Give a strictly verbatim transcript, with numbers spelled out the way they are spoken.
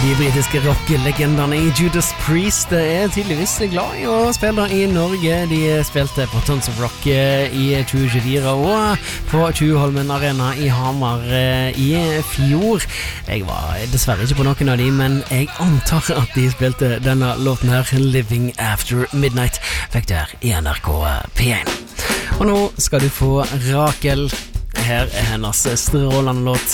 De britiske rocklegendene i Judas Priest er tydeligvis glad i å spille i Norge. De spilte på Tons of Rock i tjue tjuefire og på Tjuvholmen Arena i Hamar i fjor. Jeg var dessverre ikke på noen av de, men jeg antar at de spilte denne låten her, Living After Midnight, fikk du her i N R K P én. Og nå skal du få Rakel. Her er hennes strålende låt